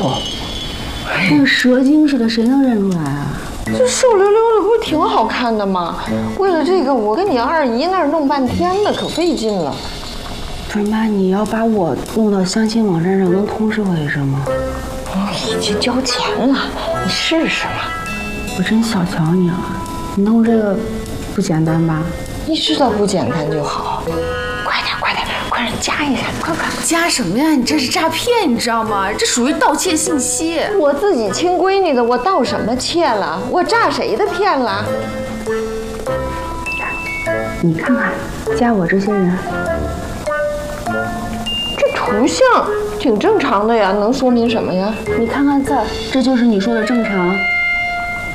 像蛇精似的，谁能认出来啊？ 这瘦溜溜的不是挺好看的吗？为了这个，我跟你二姨那儿弄半天呢，可费劲了。 不是妈，你要把我弄到相亲网站上，能通知我一声吗？ 已经交钱了，你试试吧。 我真小瞧你了，你弄这个不简单吧？ 你知道不简单就好。快点，快点加一下，快！ 加什么呀？你这是诈骗，你知道吗？这属于盗窃信息。 我自己亲闺女的，我盗什么窃了？我诈谁的骗了？ 你看看，加我这些人， 这图像挺正常的呀，能说明什么呀？ 你看看字儿，这就是你说的正常。